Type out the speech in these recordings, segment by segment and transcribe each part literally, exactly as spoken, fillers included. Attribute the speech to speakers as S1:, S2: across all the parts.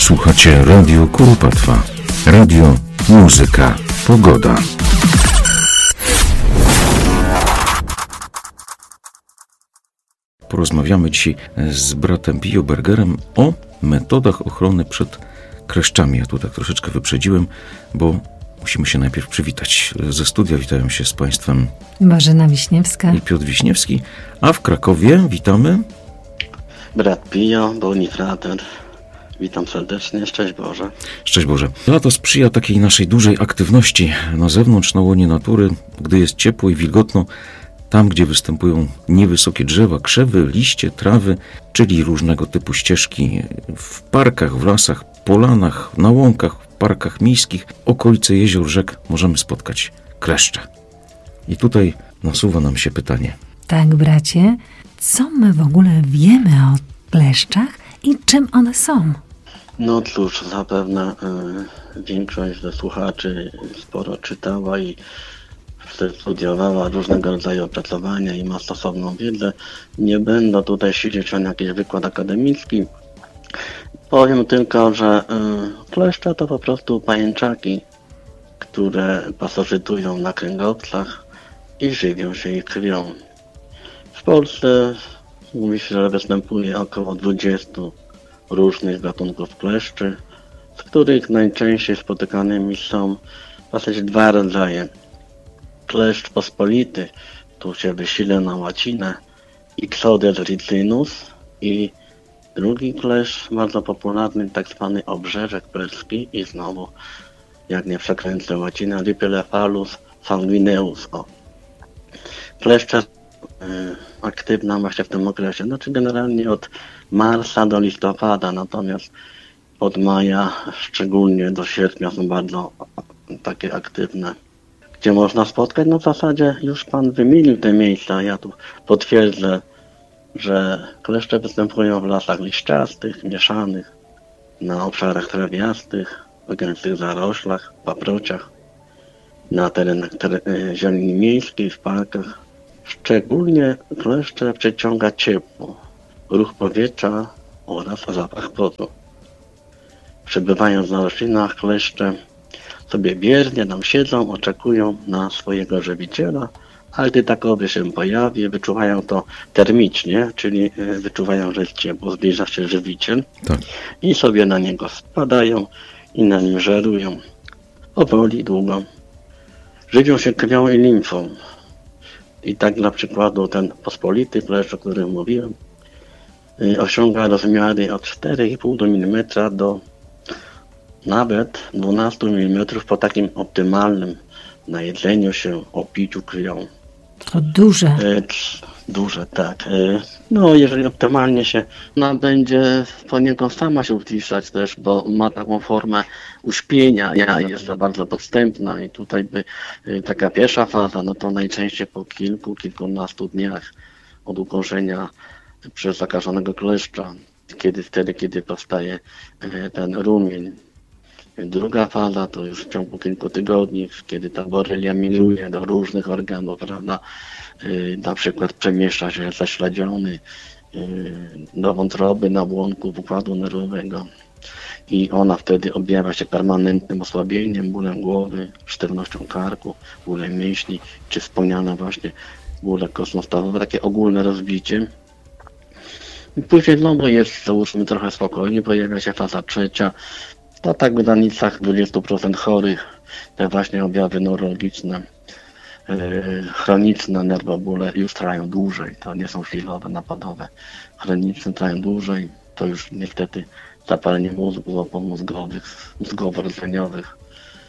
S1: Słuchacie Radio Kuropatwa. Radio, muzyka, pogoda. Porozmawiamy dzisiaj z bratem Biobergerem o metodach ochrony przed kleszczami. Ja tu tak troszeczkę wyprzedziłem, bo musimy się najpierw przywitać. Ze studia witają się z Państwem
S2: Marzena Wiśniewska
S1: i Piotr Wiśniewski, a w Krakowie witamy
S3: brat Pio, Bonifrater. Witam serdecznie, szczęść Boże.
S1: Szczęść Boże. Lato sprzyja takiej naszej dużej aktywności na zewnątrz, na łonie natury, gdy jest ciepło i wilgotno, tam gdzie występują niewysokie drzewa, krzewy, liście, trawy, czyli różnego typu ścieżki w parkach, w lasach, polanach, na łąkach, w parkach miejskich, okolice jezior, rzek możemy spotkać kleszcze. I tutaj nasuwa nam się pytanie.
S2: Tak, bracie, co my w ogóle wiemy o kleszczach i czym one są?
S3: No cóż, zapewne y, większość ze słuchaczy sporo czytała i studiowała różnego rodzaju opracowania i ma stosowną wiedzę. Nie będę tutaj siedzieć na jakiś wykład akademicki. Powiem tylko, że y, kleszcze to po prostu pajęczaki, które pasożytują na kręgowcach i żywią się ich krwią. W Polsce mówi się, że występuje około dwudziestu różnych gatunków kleszczy, z których najczęściej spotykanymi są w zasadzie dwa rodzaje. Kleszcz pospolity, tu się wysila na łacinę, Ixodes ricinus, i drugi kleszcz bardzo popularny, tak zwany obrzeżek perski i znowu, jak nie przekręcę łacinę, Lipilephalus sanguineus. O. Kleszcze y, aktywna właśnie w tym okresie, znaczy generalnie od marca do listopada, natomiast od maja szczególnie do sierpnia są bardzo takie aktywne. Gdzie można spotkać? No w zasadzie już Pan wymienił te miejsca. Ja tu potwierdzę, że kleszcze występują w lasach liściastych, mieszanych, na obszarach trawiastych, w gęstych zaroślach, paprociach, na terenach teren, zieleni miejskiej, w parkach. Szczególnie kleszcze przyciąga ciepło, ruch powietrza oraz zapach potu. Przebywając na roślinach, kleszcze sobie biernie tam siedzą, oczekują na swojego żywiciela, a gdy takowy się pojawi, wyczuwają to termicznie, czyli wyczuwają, że jest ciepło, zbliża się żywiciel, tak, i sobie na niego spadają i na nim żerują. Powoli, długo. Żywią się krwią i limfą. I tak dla przykładu ten pospolity kleszcz, o którym mówiłem, osiąga rozmiary od cztery i pół milimetra do nawet dwanaście milimetrów po takim optymalnym najedzeniu się, opiciu krwią.
S2: To duże.
S3: E, duże, tak. E, no jeżeli optymalnie się nabędzie, poniekąd sama się uciszać też, bo ma taką formę uśpienia, ja jest za bardzo podstępna i tutaj by e, taka pierwsza faza, no to najczęściej po kilku, kilkunastu dniach od ukorzenia przez zakażonego kleszcza, kiedy wtedy, kiedy powstaje e, ten rumień. Druga faza to już w ciągu kilku tygodni, kiedy ta borelia migruje do różnych organów, prawda? Yy, na przykład przemieszcza się zaśledziony yy, do wątroby, nabłonków układu nerwowego i ona wtedy objawia się permanentnym osłabieniem, bólem głowy, sztywnością karku, bólem mięśni, czy wspomniane właśnie bóle kostno-stawowe, takie ogólne rozbicie. I później znowu jest, załóżmy, trochę spokojnie, pojawia się faza trzecia. To tak w granicach dwadzieścia procent chorych, te właśnie objawy neurologiczne, yy, chroniczne nerwobóle już trwają dłużej. To nie są chwilowe, napadowe. Chroniczne trwają dłużej. To już niestety zapalenie mózgu, opon mózgowych, mózgowo-rdzeniowych.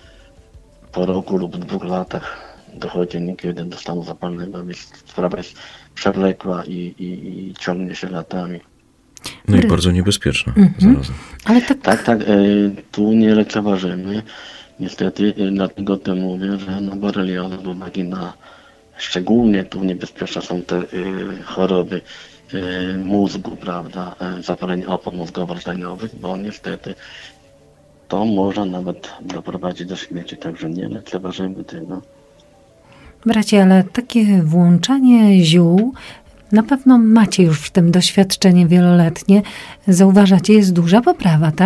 S3: Po roku lub dwóch latach dochodzi niekiedy do stanu zapalnego, więc sprawa jest przewlekła i, i, i ciągnie się latami.
S1: No i bardzo niebezpieczna mm-hmm. zarazem.
S3: Ale tak, tak, tak y, tu nie lekceważymy. Niestety y, dlatego to mówię, że no borelioza z uwagi na szczególnie tu niebezpieczne są te y, choroby y, mózgu, prawda, y, zapalenie opon mózgowo-rdzeniowych, bo niestety to może nawet doprowadzić do śmierci, także nie lekceważymy tego.
S2: Bracie, ale takie włączanie ziół, na pewno macie już w tym doświadczenie wieloletnie. Zauważacie, jest duża poprawa, tak?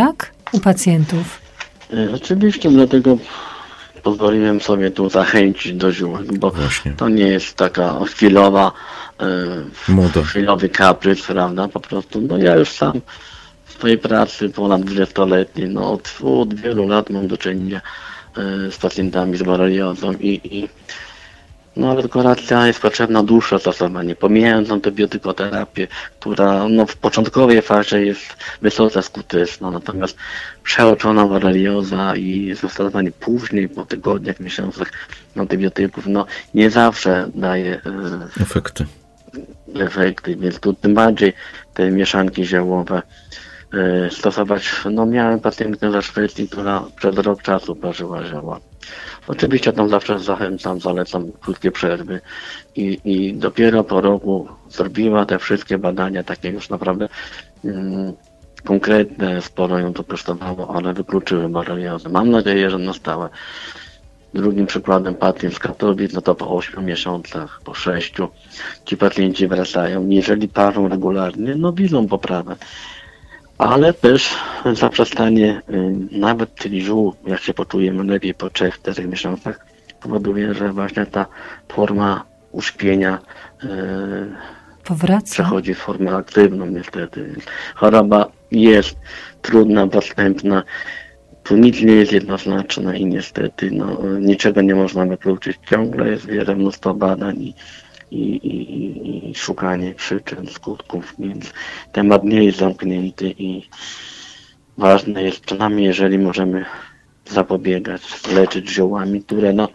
S2: u pacjentów?
S3: Y, Oczywiście, dlatego pozwoliłem sobie tu zachęcić do ziółek, bo
S1: Właśnie.
S3: to nie jest taka chwilowa, y,
S1: Moda.
S3: chwilowy kaprys, prawda, po prostu. No ja już sam w swojej pracy ponad dwudziestoletniej, no od, od wielu lat mam do czynienia y, z pacjentami z boreliozą i, i no ale tylko racja jest potrzebna dłuższe stosowanie, pomijając antybiotykoterapię, która no, w początkowej fazie jest wysoce skuteczna, natomiast przeoczona borelioza i zastosowanie później, po tygodniach, miesiącach antybiotyków, no nie zawsze daje e,
S1: Efekty.
S3: efekty, więc tu tym bardziej te mieszanki ziołowe e, stosować. No miałem pacjentkę ze Szwecji, która przez rok czasu parzyła zioła. Oczywiście tam zawsze zachęcam, zalecam krótkie przerwy i, i dopiero po roku zrobiła te wszystkie badania, takie już naprawdę mm, konkretne, sporo ją to kosztowało, ale wykluczyły boreliozę. Mam nadzieję, że na stałe. Drugim przykładem pacjent z Katowic, no to po ośmiu miesiącach, po sześciu ci pacjenci wracają. Jeżeli parzą regularnie, no widzą poprawę. Ale też zaprzestanie y, nawet tych ziół, jak się poczujemy lepiej po trzech czterech miesiącach, powoduje, że właśnie ta forma uśpienia y,
S2: Powraca?
S3: przechodzi w formę aktywną niestety. Choroba jest trudna, podstępna, tu nic nie jest jednoznaczne i niestety no, niczego nie można wykluczyć. Ciągle jest wiele, mnóstwo badań i I, i, i szukanie przyczyn, skutków, więc temat nie jest zamknięty i ważne jest, przynajmniej jeżeli możemy zapobiegać, leczyć ziołami, które no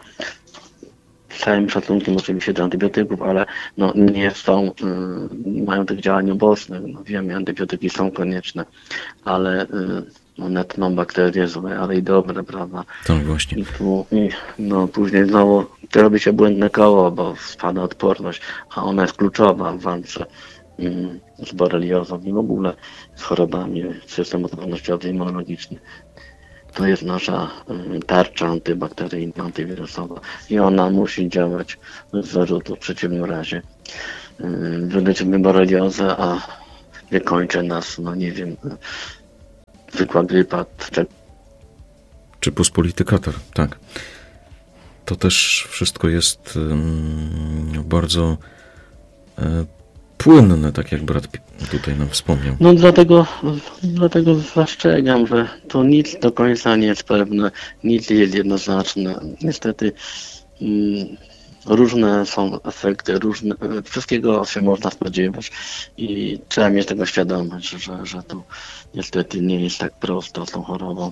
S3: z całym szacunkiem oczywiście do antybiotyków, ale no nie są, y, nie mają tych działań ubocznych. No, wiemy, antybiotyki są konieczne, ale y, one tną bakterie złe, ale i dobre, prawda?
S1: Tak, właśnie.
S3: I tu, i, no później znowu to robi się błędne koło, bo spada odporność, a ona jest kluczowa w walce mm, z boreliozą i w ogóle z chorobami systemu odpornościowy, immunologiczny. To jest nasza y, tarcza antybakteryjna, antywirusowa i ona musi działać z zarzutu. W przeciwnym razie y, wyleczymy boreliozę, a wykończy nas, no nie wiem, zwykła grypa, czy
S1: Czy pospolity katar, tak. To też wszystko jest um, bardzo e, płynne, tak jak brat tutaj nam wspomniał.
S3: No dlatego, dlatego zastrzegam, że to nic do końca nie jest pewne, nic nie jest jednoznaczne. Niestety mm, różne są efekty, różne, wszystkiego się można spodziewać i trzeba mieć tego świadomość, że, że to niestety nie jest tak prosto z tą chorobą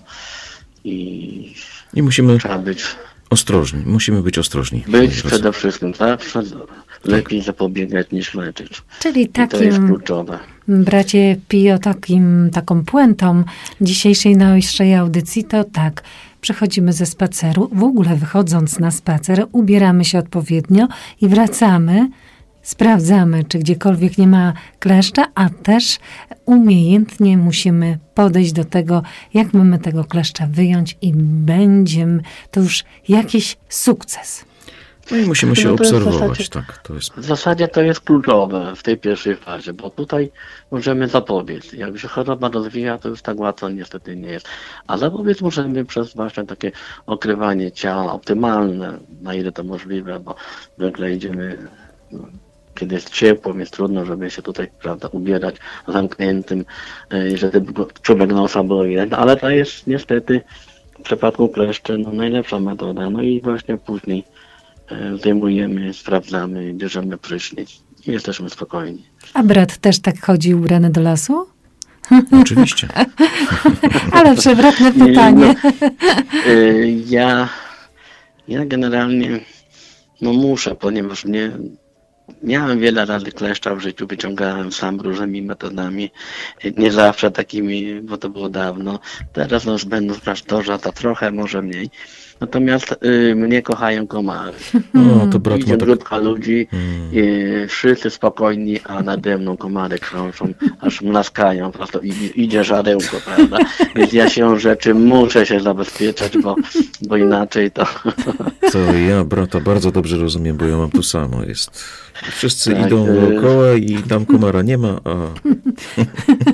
S3: i
S1: I musimy
S3: trzeba być,
S1: ostrożni, musimy być ostrożni.
S3: być przede wszystkim zawsze lepiej zapobiegać niż leczyć.
S2: Czyli
S3: I to jest
S2: takim,
S3: kluczowe.
S2: bracie Pio, takim, taką puentą dzisiejszej naszej audycji to tak, przechodzimy ze spaceru, w ogóle wychodząc na spacer, ubieramy się odpowiednio i wracamy, sprawdzamy, czy gdziekolwiek nie ma kleszcza, a też umiejętnie musimy podejść do tego, jak mamy tego kleszcza wyjąć i będziemy, to już jakiś sukces.
S1: No i musimy się
S3: No to jest w
S1: obserwować,
S3: zasadzie-
S1: tak. To jest,
S3: W zasadzie to jest kluczowe w tej pierwszej fazie, bo tutaj możemy zapobiec. Jak się choroba rozwija, to już tak łatwo niestety nie jest. A zapobiec możemy przez właśnie takie okrywanie ciała optymalne, na ile to możliwe, bo zwykle idziemy, no, kiedy jest ciepło, jest trudno, żeby się tutaj, prawda, ubierać zamkniętym, y, żeby człowiek nosa było widać, no, ale to jest niestety w przypadku kleszczy no, najlepsza metoda. No i właśnie później y, zdejmujemy, sprawdzamy, bierzemy prysznic i jesteśmy spokojni.
S2: A brat też tak chodzi ubrany do lasu?
S1: oczywiście.
S2: Ale przewrotne
S3: Nie,
S2: pytanie.
S3: no, y, ja, ja generalnie no muszę, ponieważ nie miałem wiele razy kleszcza w życiu, wyciągałem sam różnymi metodami, nie zawsze takimi, bo to było dawno. Teraz no już będąc w klasztorze, to trochę może mniej. Natomiast y, mnie kochają komary.
S1: No, to brat
S3: Idzie
S1: ma tak...
S3: grupka ludzi, y, wszyscy spokojni, a nade mną komary krążą, aż mlaskają, po prostu idzie, idzie żarełko, prawda? Więc ja się rzeczy muszę się zabezpieczać, bo, bo inaczej to...
S1: To ja brata bardzo dobrze rozumiem, bo ja mam to samo. Jest... Wszyscy
S3: Tak,
S1: idą
S3: y-
S1: dookoła i tam komara nie ma, a...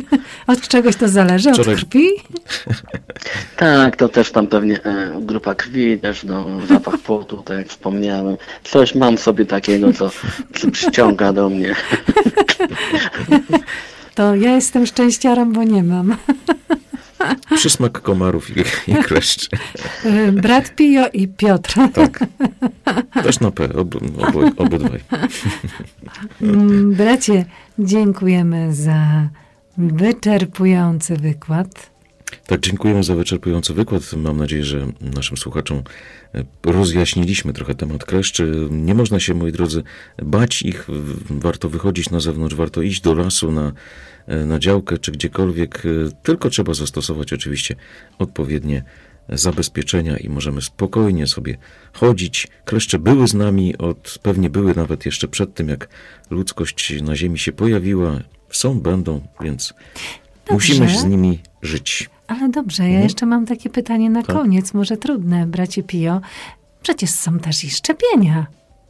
S2: Od czegoś to zależy? Od
S1: Wczoraj-
S2: krwi?
S3: Tak, to też tam pewnie e, grupa krwi, też no, zapach potu, tak jak wspomniałem. Coś mam sobie takiego, co, co przyciąga do mnie.
S2: To ja jestem szczęściarą, bo nie mam.
S1: Przysmak komarów i, i kleszczy.
S2: Brat Pio i Piotr.
S1: Tak. Też na P, ob, obo, obydwaj.
S2: Mm, Bracie, dziękujemy za wyczerpujący wykład.
S1: Tak, dziękujemy za wyczerpujący wykład. Mam nadzieję, że naszym słuchaczom rozjaśniliśmy trochę temat kleszczy. Nie można się, moi drodzy, bać ich. Warto wychodzić na zewnątrz, warto iść do lasu, na, na działkę czy gdziekolwiek. Tylko trzeba zastosować oczywiście odpowiednie zabezpieczenia i możemy spokojnie sobie chodzić. Kleszcze były z nami, od, pewnie były nawet jeszcze przed tym, jak ludzkość na ziemi się pojawiła. Są, będą, więc
S2: Dobrze.
S1: musimy z nimi żyć.
S2: Ale dobrze, ja
S1: Mhm.
S2: jeszcze mam takie pytanie na
S1: Tak.
S2: koniec, może trudne, bracie Pio. Przecież są też i szczepienia.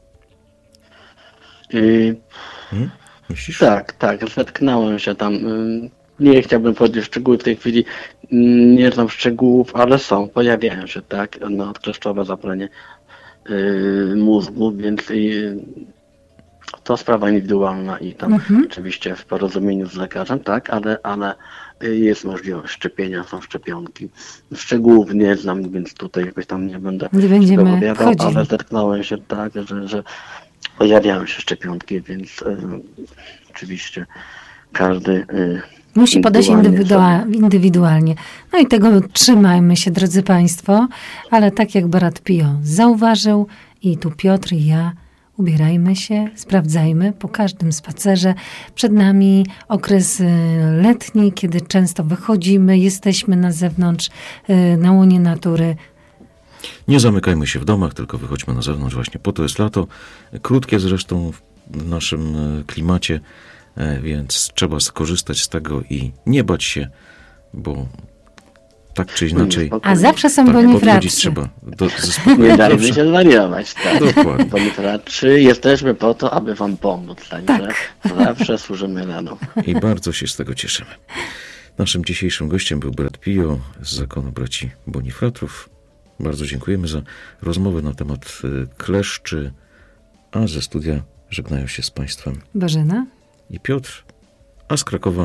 S3: I,
S1: Hmm? Myślisz?
S3: tak, tak, zetknąłem się tam. y, Nie chciałbym powiedzieć szczegóły w tej chwili, y, nie znam szczegółów, ale są, pojawiają się, tak, no, odkleszczowe zapalenie y, mózgu, więc y, to sprawa indywidualna i tam
S2: Mhm.
S3: oczywiście w porozumieniu z lekarzem, tak, ale, ale jest możliwość szczepienia, są szczepionki. Szczegółów nie znam, więc tutaj jakoś tam nie będę
S2: Nie będziemy
S3: wypowiadał,
S2: chodzili.
S3: ale zetknąłem się tak, że, że pojawiają się szczepionki, więc y, oczywiście każdy y,
S2: Musi podejść
S3: indywidualnie
S2: indywidua- indywidualnie. No i tego trzymajmy się, drodzy Państwo. Ale tak jak brat Pio zauważył i tu Piotr i ja, ubierajmy się, sprawdzajmy po każdym spacerze. Przed nami okres y, letni, kiedy często wychodzimy, jesteśmy na zewnątrz, y, na łonie natury.
S1: Nie zamykajmy się w domach, tylko wychodźmy na zewnątrz. Właśnie po to jest lato. Krótkie zresztą w naszym e, klimacie, e, więc trzeba skorzystać z tego i nie bać się, bo tak czy inaczej
S2: A zawsze są
S1: tak, podchodzić
S2: bonifraczy.
S1: trzeba do, ze
S3: Nie
S1: spokojem.
S3: dajmy
S1: Zawsze.
S3: się zwariować, tak.
S1: Dokładnie.
S3: Bonifraczy, jesteśmy po to, aby wam pomóc, także
S2: Tak.
S3: zawsze służymy radą.
S1: I bardzo się z tego cieszymy. Naszym dzisiejszym gościem był brat Pio z zakonu braci Bonifratrów. Bardzo dziękujemy za rozmowę na temat e, kleszczy, a ze studia żegnają się z Państwem
S2: Bożena?
S1: i Piotr, a z Krakowa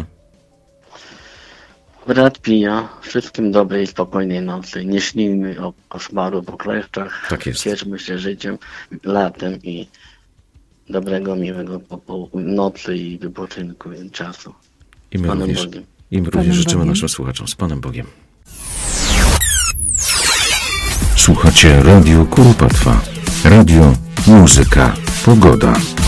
S3: Brat Pio, wszystkim dobrej i spokojnej nocy. Nie śnijmy o koszmaru po kleszczach.
S1: Tak jest.
S3: Cieszmy się życiem, latem i dobrego, miłego popołu- nocy i wypoczynku i czasu.
S1: i my
S3: Panem
S1: również,
S3: Bogiem.
S1: i my
S2: Panem
S1: również życzymy
S2: Bogiem.
S1: naszym słuchaczom. Z Panem Bogiem. Słuchacie Radio Kuropatwa. Radio, muzyka, pogoda.